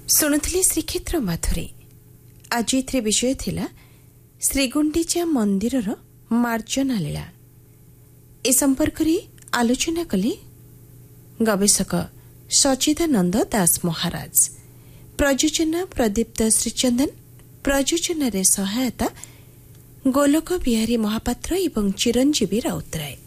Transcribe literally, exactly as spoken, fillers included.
ଶୁଣୁଥିଲି ଶ୍ରୀକ୍ଷେତ୍ର ମାଧୁରୀ। ଆଜି ଏଥିରେ ବିଷୟ ଥିଲା ଶ୍ରୀଗୁଣ୍ଡିଚା ମନ୍ଦିରର ମାର୍ଜନା ଲୀଳା। ଏ ସମ୍ପର୍କରେ ଆଲୋଚନା କଲେ ଗବେଷକ ସଚିଦାନନ୍ଦ ଦାସ ମହାରାଜ। ପ୍ରଯୋଜନା ପ୍ରଦୀପ୍ତ ଶ୍ରୀଚନ୍ଦନ। ପ୍ରଯୋଜନାରେ ସହାୟତା ଗୋଲକ ବିହାରୀ ମହାପାତ୍ର ଏବଂ ଚିରଞ୍ଜୀବୀ ରାଉତରାୟ।